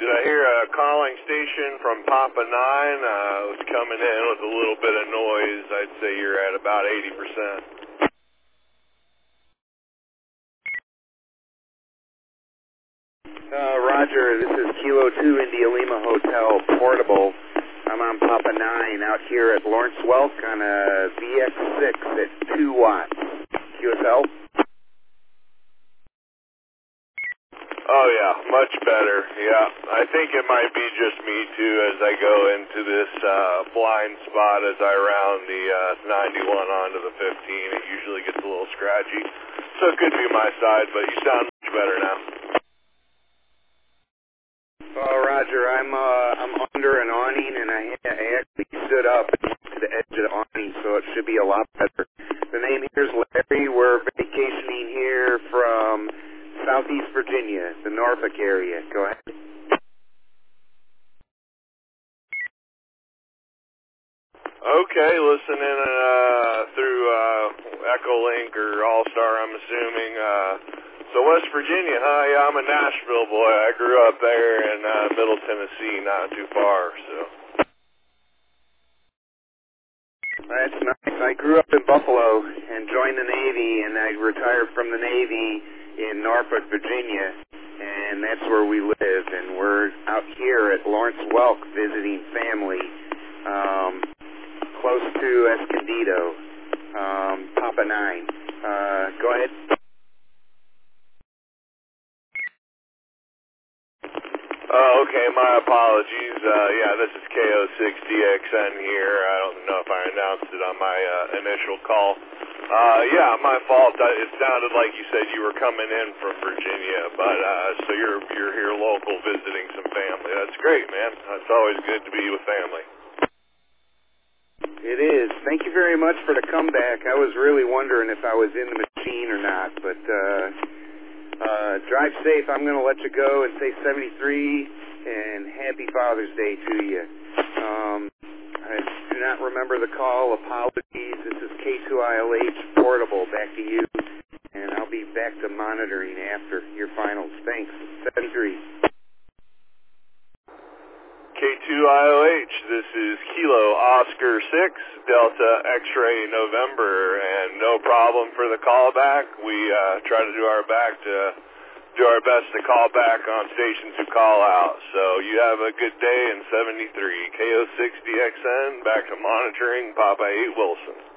Did I hear a calling station from Papa 9? It was coming in with a little bit of noise. I'd say you're at about 80%. Roger, this is Kilo 2 India Lima Hotel Portable. I'm on Papa 9 out here at Lawrence Welk on a VX6 at 2 watts. QSL? Oh yeah, much better. Yeah, I think it might be just me too as I go into this blind spot as I round the 91 onto the 15. It usually gets a little scratchy, so it could be my side, but you sound much better now. Oh, Roger, I'm under an awning, and I actually stood up to the edge of the awning, so it should be a lot better. The name here is Larry. We're vacationing here from Southeast Virginia, the Norfolk area. Go ahead. Okay, listening through Echolink or All-Star, I'm assuming. So West Virginia, huh? Yeah, I'm a Nashville boy. I grew up there in Middle Tennessee, not too far, so. That's nice. I grew up in Buffalo and joined the Navy, and I retired from the Navy in Norfolk, Virginia, and that's where we live. And we're out here at Lawrence Welk visiting family, close to Escondido, Papa 9. Go ahead. Oh, okay, my apologies. Yeah, this is KO6DXN here. I don't know if I announced it on my initial call. Yeah, my fault. It sounded like you said you were coming in from Virginia, but so you're here local visiting some family. That's great, man. It's always good to be with family. It is. Thank you very much for the comeback. I was really wondering if I was in the machine or not, but drive safe. I'm going to let you go and say 73 and happy Father's Day to you. I do not remember the call. Apologies. This is K2ILH Portable. Back to you, and I'll be back to monitoring after your finals. Thanks. 73. K2IOH, this is Kilo Oscar 6, Delta X-Ray November, and no problem for the callback. We try to do our best to call back on stations who call out. So you have a good day in 73. KO6DXN, back to monitoring Papa 8 Wilson.